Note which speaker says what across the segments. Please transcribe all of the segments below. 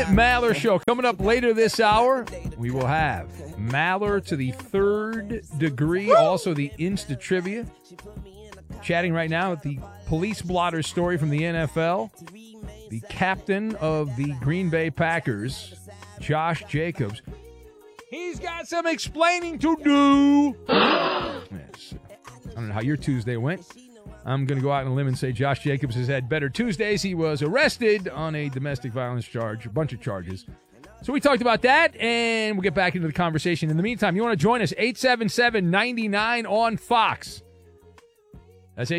Speaker 1: Maller Show. Coming up later this hour, we will have Maller to the third degree, also the Insta Trivia. Chatting right now with the police blotter story from the NFL. The captain of the Green Bay Packers, Josh Jacobs. He's got some explaining to do. Yes. I don't know how your Tuesday went. I'm going to go out on a limb and say Josh Jacobs has had better Tuesdays. He was arrested on a domestic violence charge, a bunch of charges. So we talked about that, and we'll get back into the conversation. In the meantime, you want to join us, 877-99 on Fox. That's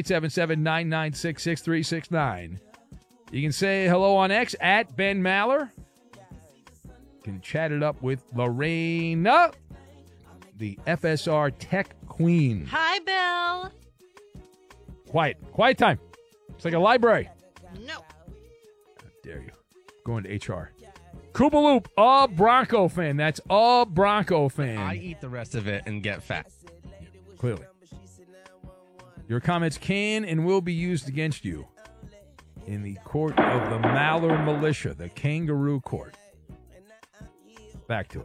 Speaker 1: 877-996-6369. You can say hello on X at Ben Maller. You can chat it up with Lorena, the FSR Tech Queen.
Speaker 2: Hi, Bill.
Speaker 1: Quiet time. It's like a library.
Speaker 2: No.
Speaker 1: How dare you? Going to HR. Koopaloop, a Bronco fan. That's a Bronco fan.
Speaker 3: I eat the rest of it and get fat.
Speaker 1: Yeah, clearly. Your comments can and will be used against you in the court of the Maller Militia, the Kangaroo Court. Back to it.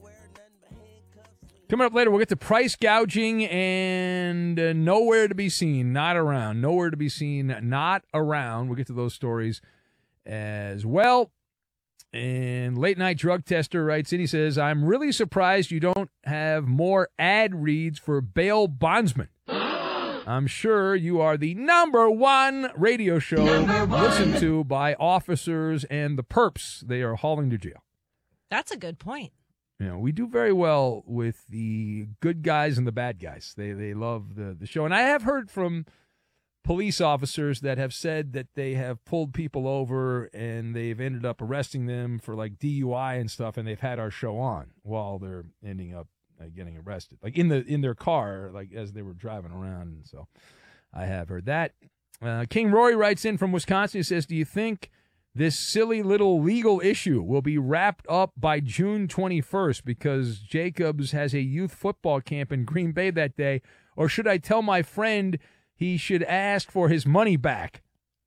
Speaker 1: Coming up later, we'll get to price gouging and nowhere to be seen, not around. Nowhere to be seen, not around. We'll get to those stories as well. And Late Night Drug Tester writes in, he says, I'm really surprised you don't have more ad reads for bail bondsmen. I'm sure you are the number one radio show listened to by officers and the perps they are hauling to jail.
Speaker 2: That's a good point.
Speaker 1: You know, we do very well with the good guys and the bad guys. They love the show. And I have heard from police officers that have said that they have pulled people over and they've ended up arresting them for like DUI and stuff, and they've had our show on while they're ending up getting arrested, like in their car, like as they were driving around. And so I have heard that. King Rory writes in from Wisconsin. He says, do you think this silly little legal issue will be wrapped up by June 21st because Jacobs has a youth football camp in Green Bay that day? Or should I tell my friend he should ask for his money back?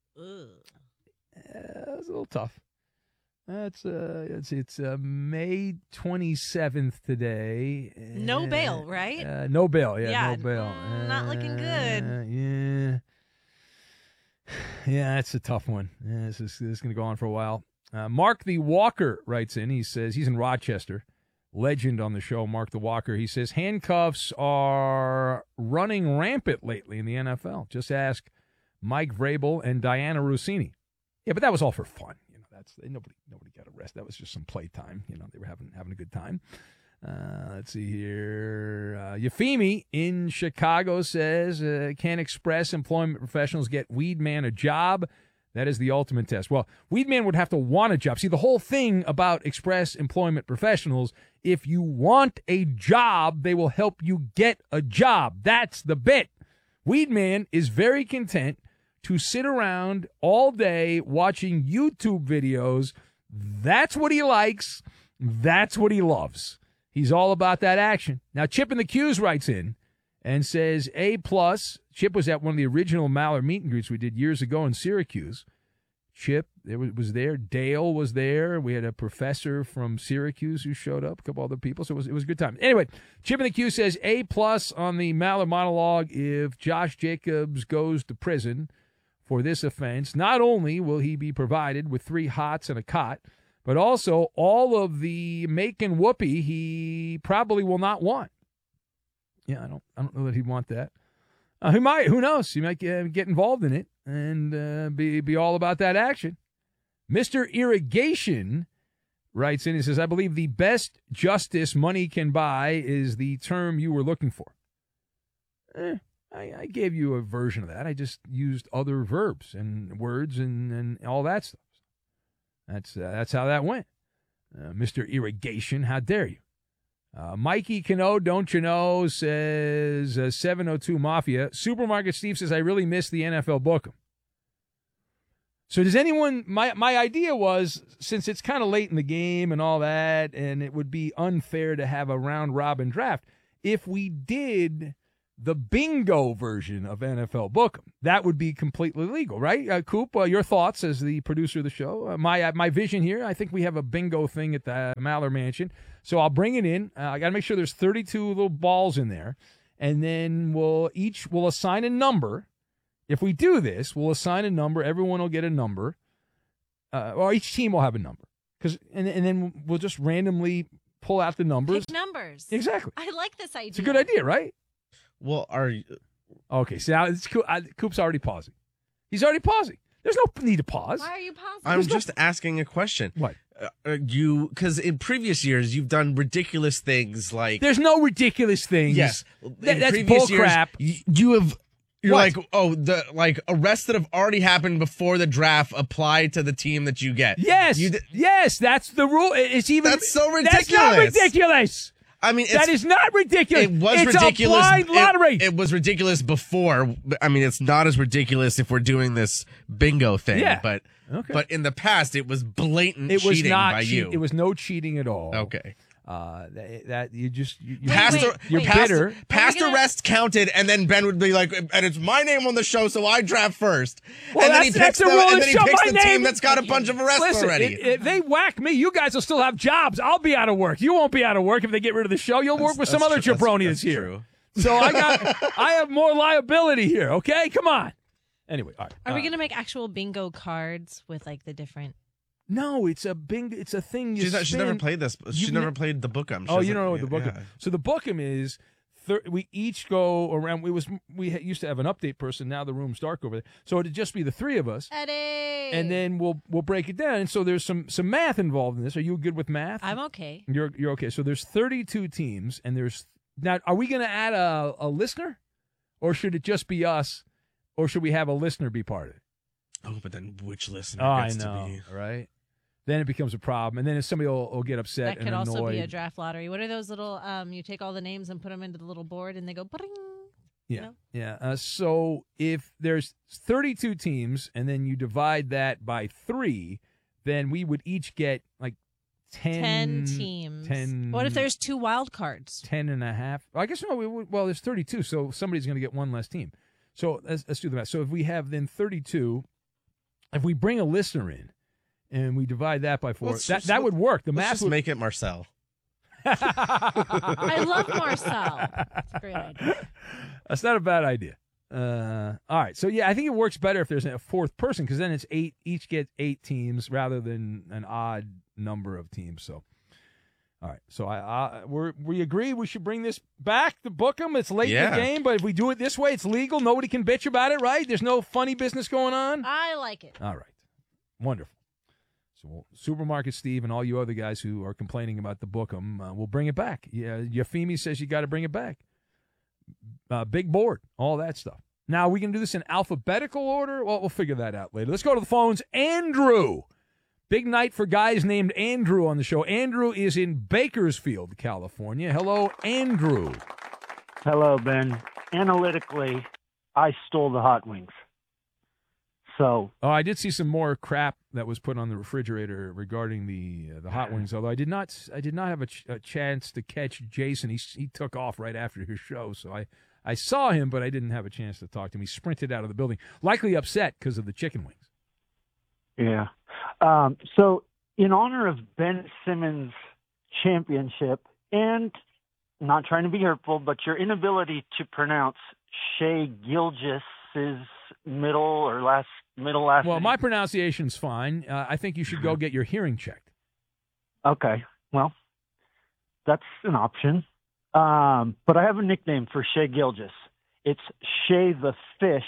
Speaker 1: That's a little tough. It's May 27th today.
Speaker 2: No bail, right?
Speaker 1: No bail, yeah, no bail.
Speaker 2: Not looking good.
Speaker 1: Yeah. Yeah, that's a tough one. Yeah, this is going to go on for a while. Mark the Walker writes in. He says he's in Rochester. Legend on the show, Mark the Walker. He says handcuffs are running rampant lately in the NFL. Just ask Mike Vrabel and Diana Rossini. Yeah, but that was all for fun. You know, that's nobody got arrested. That was just some playtime. You know, they were having a good time. Let's see here. Yafimi in Chicago says, can Express employment professionals get Weedman a job? That is the ultimate test. Well, Weedman would have to want a job. See, the whole thing about Express employment professionals, if you want a job, they will help you get a job. That's the bit. Weedman is very content to sit around all day watching YouTube videos. That's what he likes. That's what he loves. He's all about that action. Now, Chip in the Q's writes in and says, A+. Chip was at one of the original Maller meet and greets we did years ago in Syracuse. Chip was there. Dale was there. We had a professor from Syracuse who showed up, a couple other people, so it was a good time. Anyway, Chip in the Q says A+ on the Maller monologue if Josh Jacobs goes to prison for this offense. Not only will he be provided with 3 hots and a cot, but also all of the making whoopee he probably will not want. Yeah, I don't know that he'd want that. He might. Who knows? He might get involved in it and be all about that action. Mr. Irrigation writes in and says, I believe the best justice money can buy is the term you were looking for. I gave you a version of that. I just used other verbs and words and all that stuff. That's how that went. Mr. Irrigation, how dare you? Mikey Cano, don't you know, says 702 Mafia. Supermarket Steve says, I really miss the NFL Book'em. So does anyone, my idea was, since it's kind of late in the game and all that, and it would be unfair to have a round-robin draft, if we did the bingo version of NFL Book'em. That would be completely legal, right? Coop, your thoughts as the producer of the show. My vision here, I think we have a bingo thing at the Maller Mansion. So I'll bring it in. I got to make sure there's 32 little balls in there. And then we'll assign a number. If we do this, we'll assign a number. Everyone will get a number. Or each team will have a number. And then we'll just randomly pull out the numbers.
Speaker 2: Pick numbers.
Speaker 1: Exactly.
Speaker 2: I like this idea.
Speaker 1: It's a good idea, right?
Speaker 3: Well, are you?
Speaker 1: Okay, so now Coop's already pausing. He's already pausing. There's no need to pause.
Speaker 2: Why are you pausing?
Speaker 3: I'm just asking a question.
Speaker 1: What?
Speaker 3: Because in previous years you've done ridiculous things like.
Speaker 1: There's no ridiculous things.
Speaker 3: Yes,
Speaker 1: that's bullcrap.
Speaker 3: You have. You're
Speaker 1: What?
Speaker 3: like, arrests that have already happened before the draft apply to the team that you get.
Speaker 1: Yes, yes, that's the rule. It's even
Speaker 3: That's so
Speaker 1: That's not
Speaker 3: ridiculous.
Speaker 1: ridiculous.
Speaker 3: I mean,
Speaker 1: That is not ridiculous.
Speaker 3: It was
Speaker 1: it's
Speaker 3: ridiculous.
Speaker 1: a blind lottery.
Speaker 3: It was ridiculous before. I mean, it's not as ridiculous if we're doing this bingo thing.
Speaker 1: Yeah.
Speaker 3: But
Speaker 1: Okay.
Speaker 3: but in the past, it was blatant
Speaker 1: It was
Speaker 3: cheating
Speaker 1: not
Speaker 3: by
Speaker 1: cheat-
Speaker 3: you.
Speaker 1: It was no cheating at all.
Speaker 3: Okay.
Speaker 1: That you just you,
Speaker 3: Past,
Speaker 2: wait,
Speaker 1: you're
Speaker 2: wait.
Speaker 1: bitter.
Speaker 3: Past
Speaker 2: gonna-
Speaker 3: arrests counted, and then Ben would be like, "And it's my name on the show, so I draft first."
Speaker 1: Well,
Speaker 3: and then he
Speaker 1: that's
Speaker 3: picks
Speaker 1: the rule of
Speaker 3: and
Speaker 1: the
Speaker 3: then he
Speaker 1: show.
Speaker 3: picks
Speaker 1: My
Speaker 3: the team
Speaker 1: name-
Speaker 3: that's got a bunch of arrests
Speaker 1: Listen,
Speaker 3: already.
Speaker 1: if they whack me, you guys will still have jobs. I'll be out of work. You won't be out of work if they get rid of the show. You'll work with some other jabroni that's here.
Speaker 3: True.
Speaker 1: So I have more liability here. Okay, come on. Anyway, all right.
Speaker 2: Are we going to make actual bingo cards with like the different?
Speaker 1: No, it's a bingo. It's a thing. She's
Speaker 3: She's never played this. She's never played the Book'em.
Speaker 1: Oh, you don't know what the Book'em. So the Book'em is. We each go around. We used to have an update person. Now the room's dark over there, so it'd just be the three of us.
Speaker 2: Eddie.
Speaker 1: And then we'll break it down. And so there's some math involved in this. Are you good with math?
Speaker 2: I'm okay.
Speaker 1: You're okay. So there's 32 teams, and there's now. Are we going to add a listener, or should it just be us, or should we have a listener be part of it?
Speaker 3: Oh, but then which listener
Speaker 1: I
Speaker 3: gets
Speaker 1: know,
Speaker 3: to be?
Speaker 1: right? Then it becomes a problem, and then if somebody will get upset
Speaker 2: That could
Speaker 1: and
Speaker 2: also
Speaker 1: annoyed.
Speaker 2: be a draft lottery. What are those little? You take all the names and put them into the little board, and they go. Bring.
Speaker 1: Yeah,
Speaker 2: know?
Speaker 1: yeah. So if there's 32 teams, and then you divide that by 3, then we would each get like 10
Speaker 2: teams.
Speaker 1: 10.
Speaker 2: What if there's 2 wild cards?
Speaker 1: 10 and a half. I guess no. Well, there's 32, so somebody's going to get one less team. So let's do the math. So if we have then 32, if we bring a listener in and we divide that by 4, that would work. The
Speaker 3: Let's
Speaker 1: math
Speaker 3: just
Speaker 1: would
Speaker 3: make it Marcel.
Speaker 2: I love Marcel. It's a great idea.
Speaker 1: That's not a bad idea. All right. So, yeah, I think it works better if there's a fourth person because then it's 8. Each get 8 teams rather than an odd number of teams. So, all right. So, we agree we should bring this back to Book'em. It's late in the game, but if we do it this way, it's legal. Nobody can bitch about it, right? There's no funny business going on.
Speaker 2: I like it.
Speaker 1: All right. Wonderful. So, Supermarket Steve and all you other guys who are complaining about the Book'em, we'll bring it back. Yeah, Yafimi says you got to bring it back. Big board, all that stuff. Now, we can do this in alphabetical order? Well, we'll figure that out later. Let's go to the phones. Andrew. Big night for guys named Andrew on the show. Andrew is in Bakersfield, California. Hello, Andrew.
Speaker 4: Hello, Ben. Analytically, I stole the hot wings. So,
Speaker 1: Oh, I did see some more crap that was put on the refrigerator regarding the hot wings. Although I did not have a chance to catch Jason. He took off right after his show, so I saw him, but I didn't have a chance to talk to him. He sprinted out of the building, likely upset because of the chicken wings.
Speaker 4: yeah. So, in honor of Ben Simmons' championship, and not trying to be hurtful, but your inability to pronounce Shea Gilgeous's middle last
Speaker 1: Well,
Speaker 4: name.
Speaker 1: my pronunciation's fine. I think you should go get your hearing checked.
Speaker 4: Okay, well, that's an option. But I have a nickname for Shea Gilgeous. It's Shea the Fish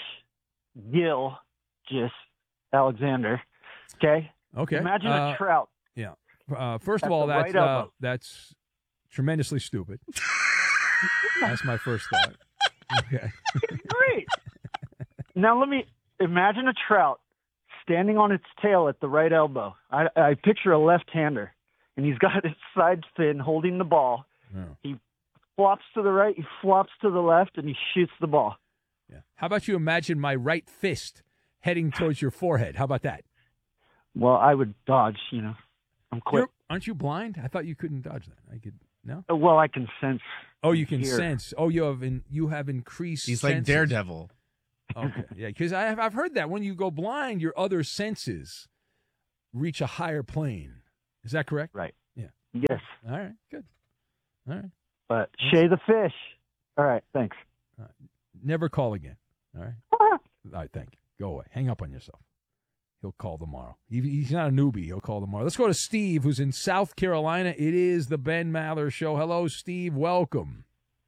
Speaker 4: Gilgeous Alexander. Okay?
Speaker 1: Okay.
Speaker 4: Imagine a trout.
Speaker 1: Yeah. First of
Speaker 4: At
Speaker 1: all,
Speaker 4: the right elbow.
Speaker 1: that's tremendously stupid. That's my first thought. Okay.
Speaker 4: Great. Now let me imagine a trout standing on its tail at the right elbow. I picture a left-hander, and he's got his side fin holding the ball.
Speaker 1: Yeah.
Speaker 4: He flops to the right, he flops to the left, and he shoots the ball.
Speaker 1: Yeah. How about you imagine my right fist heading towards your forehead? How about that?
Speaker 4: Well, I would dodge, I'm quick.
Speaker 1: Aren't you blind? I thought you couldn't dodge that. No.
Speaker 4: Well, I can sense.
Speaker 1: Oh, you can
Speaker 4: Here.
Speaker 1: sense. Oh, you have increased.
Speaker 3: He's like
Speaker 1: senses.
Speaker 3: Daredevil.
Speaker 1: Okay, yeah, because I've heard that when you go blind, your other senses reach a higher plane. Is that correct?
Speaker 4: Right.
Speaker 1: Yeah.
Speaker 4: Yes.
Speaker 1: All right. Good. All right.
Speaker 4: But Shay the fish. All right. Thanks.
Speaker 1: Never call again. All right. All right. Thank you. Go away. Hang up on yourself. He'll call tomorrow. He's not a newbie. He'll call tomorrow. Let's go to Steve, who's in South Carolina. It is the Ben Maller Show. Hello, Steve. Welcome.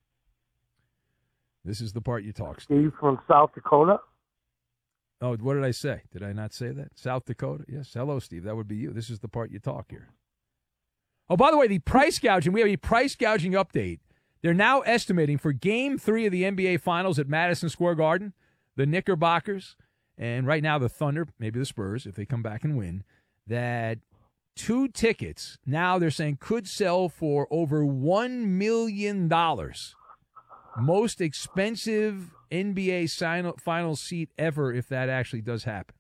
Speaker 1: This is the part you talk, Steve.
Speaker 5: Steve from South Dakota.
Speaker 1: Oh, what did I say? Did I not say that? South Dakota? Yes. Hello, Steve. That would be you. This is the part you talk here. Oh, by the way, the price gouging. We have a price gouging update. They're now estimating for Game 3 of the NBA Finals at Madison Square Garden, the Knickerbockers, and right now the Thunder, maybe the Spurs, if they come back and win, that 2 tickets now they're saying could sell for over $1 million. Most expensive NBA final seat ever if that actually does happen.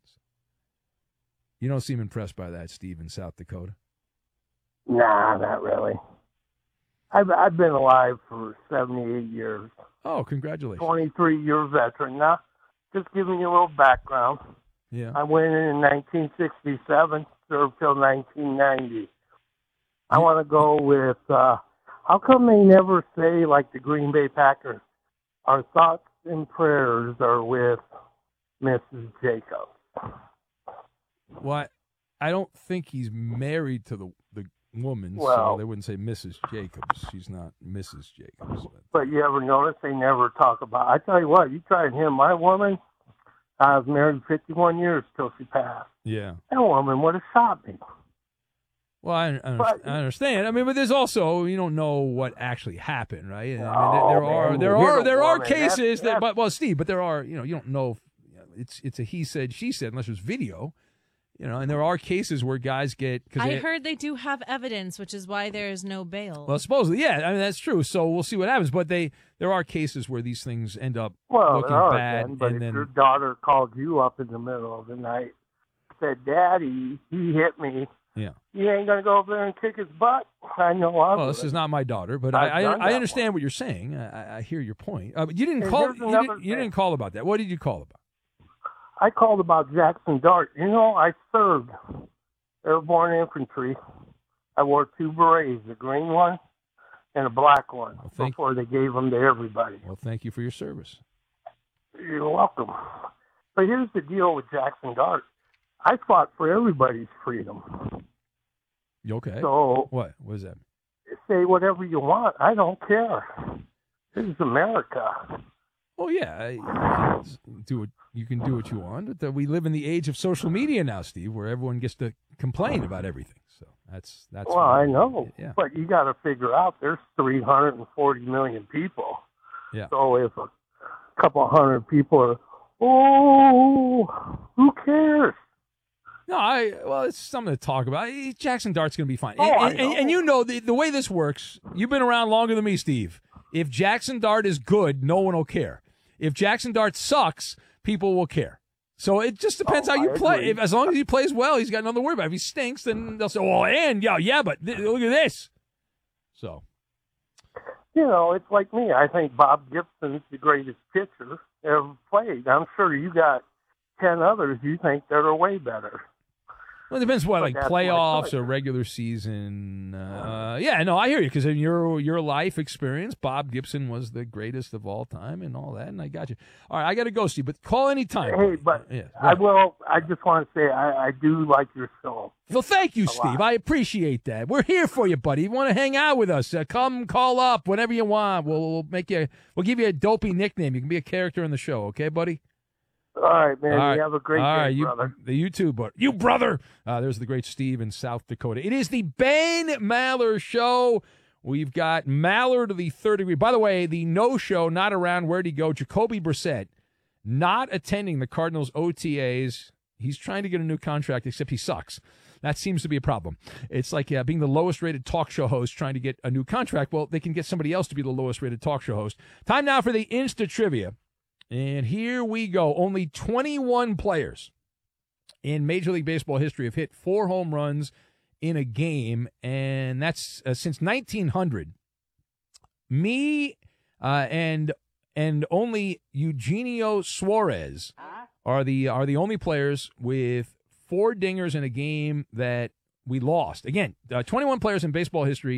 Speaker 1: You don't seem impressed by that, Steve, in South Dakota.
Speaker 5: Nah, not really. I've been alive for 78 years.
Speaker 1: Oh, congratulations.
Speaker 5: 23-year veteran. Now, just giving you a little background.
Speaker 1: Yeah.
Speaker 5: I went in 1967, served till 1990. I want to go with, how come they never say, like the Green Bay Packers, our thoughts and prayers are with Mrs. Jacobs?
Speaker 1: Well, I don't think he's married to the woman, so
Speaker 5: Well,
Speaker 1: they wouldn't say Mrs. Jacobs. She's not Mrs. Jacobs.
Speaker 5: But you ever notice they never talk about, I tell you what, you try and hit my woman, I was married 51 years till she passed.
Speaker 1: Yeah.
Speaker 5: That woman would have shot me.
Speaker 1: Well, I understand. I mean, but there's also you don't know what actually happened, right? I mean, there are cases but Steve, but there are you don't know. It's a he said she said unless there's video. And there are cases where guys get.
Speaker 2: I heard they do have evidence, which is why there is no bail.
Speaker 1: Well, supposedly, yeah. I mean, that's true. So we'll see what happens. But there are cases where these things end up looking bad.
Speaker 5: But if your daughter called you up in the middle of the night, said, "Daddy, he hit me,"
Speaker 1: yeah,
Speaker 5: you ain't gonna go over there and kick his butt. I know.
Speaker 1: Well, this is not my daughter, but I understand what you're saying. I hear your point. But you didn't call. You didn't call about that. What did you call about?
Speaker 5: I called about Jackson Dart. I served airborne infantry. I wore 2 berets, a green one and a black one, before they gave them to everybody.
Speaker 1: Well, thank you for your service.
Speaker 5: You're welcome. But here's the deal with Jackson Dart. I fought for everybody's freedom.
Speaker 1: You okay?
Speaker 5: So
Speaker 1: what is that?
Speaker 5: Say whatever you want. I don't care. This is America.
Speaker 1: Oh yeah, you can do what you want. But we live in the age of social media now, Steve, where everyone gets to complain about everything. So that's.
Speaker 5: Well, I know,
Speaker 1: yeah.
Speaker 5: But you got to figure out there's 340 million people.
Speaker 1: Yeah.
Speaker 5: So if a couple hundred people are, who cares?
Speaker 1: No, it's something to talk about. Jackson Dart's going to be fine.
Speaker 5: Oh,
Speaker 1: and you know the way this works. You've been around longer than me, Steve. If Jackson Dart is good, no one will care. If Jackson Dart sucks, people will care. So it just depends how you play. As long as he plays well, he's got nothing to worry about. If he stinks, then they'll say, but look at this. So.
Speaker 5: It's like me. I think Bob Gibson's the greatest pitcher ever played. I'm sure you got 10 others you think that are way better.
Speaker 1: Well, it depends what, like playoffs or regular season. I hear you, because in your life experience, Bob Gibson was the greatest of all time and all that, and I got you. All right, I got to go, Steve, but call anytime.
Speaker 5: Hey, but I just want to say I do like your show.
Speaker 1: Well, thank you, Steve. I appreciate that. We're here for you, buddy. You want to hang out with us? Come call up whenever you want. We'll give you a dopey nickname. You can be a character in the show, okay, buddy?
Speaker 5: All right, man. All right. You have a great day, brother.
Speaker 1: You too, but you brother. There's the great Steve in South Dakota. It is the Ben Maller Show. We've got Maller to the third degree. By the way, the no-show, not around. Where'd he go? Jacoby Brissett not attending the Cardinals OTAs. He's trying to get a new contract, except he sucks. That seems to be a problem. It's like being the lowest-rated talk show host trying to get a new contract. Well, they can get somebody else to be the lowest-rated talk show host. Time now for the Insta Trivia. And here we go. Only 21 players in Major League Baseball history have hit 4 home runs in a game, and that's since 1900. Me and only Eugenio Suarez are the only players with 4 dingers in a game that we lost. Again, 21 players in baseball history